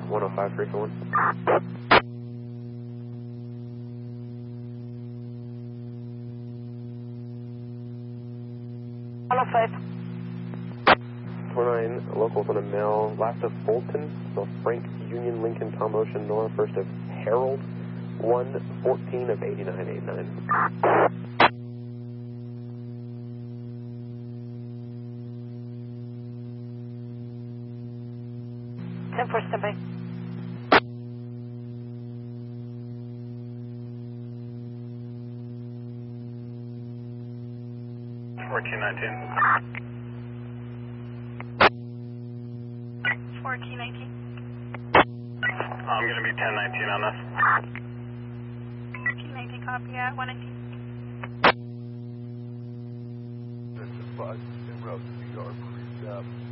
105, 3 for 1. Locals on a mail. Last of Fulton, so Frank Union Lincoln Tom Ocean Nora. First of Harold, 114 of 8989. 10-4, standby. Fourteen 19. 1419. I'm going to be 1019 on this. 1419, copy at 119. This is 5, en route to New York, please.